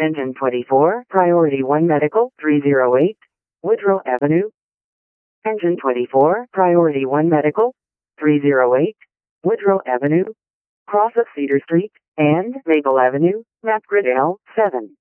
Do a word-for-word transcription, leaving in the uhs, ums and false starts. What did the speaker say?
Engine twenty-four, Priority one Medical, three oh eight, Woodrow Avenue. Engine twenty-four, Priority one Medical, three oh eight, Woodrow Avenue, cross of Cedar Street, and Maple Avenue, Map Grid L seven.